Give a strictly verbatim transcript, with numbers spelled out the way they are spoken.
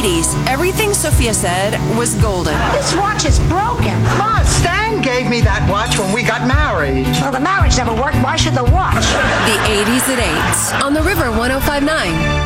eighties, everything Sophia said was golden. This watch is broken. Ma, Stan gave me that watch when we got married. Well, the marriage never worked. Why should the watch? The eighties at eight on the River one oh five point nine.